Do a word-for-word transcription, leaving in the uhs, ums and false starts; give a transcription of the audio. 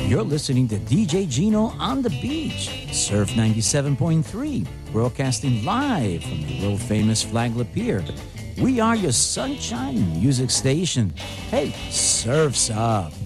You're listening to D J Gino on the beach, Surf ninety-seven point three, broadcasting live from the world-famous Flagler Pier. We are your sunshine music station. Hey, surf's up.